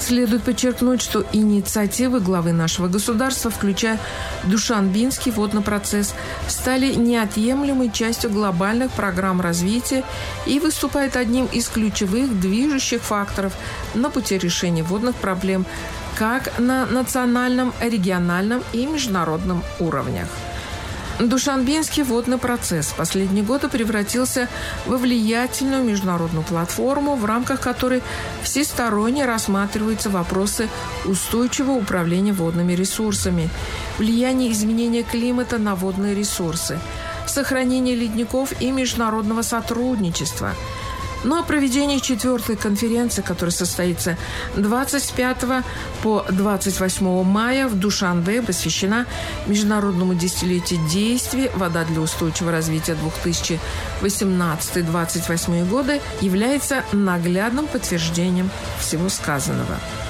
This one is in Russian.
Следует подчеркнуть, что инициативы главы нашего государства, включая Душанбинский водный процесс, стали неотъемлемой частью глобальных программ развития и выступают одним из ключевых движущих факторов на пути решения водных проблем как на национальном, региональном и международном уровнях. Душанбинский водный процесс в последние годы превратился во влиятельную международную платформу, в рамках которой всесторонне рассматриваются вопросы устойчивого управления водными ресурсами, влияние изменения климата на водные ресурсы, сохранение ледников и международного сотрудничества. Ну а проведение 4-й конференции, которая состоится 25 по 28 мая в Душанбе, посвящена Международному десятилетию действий «Вода для устойчивого развития 2018-2028 годы», является наглядным подтверждением всего сказанного.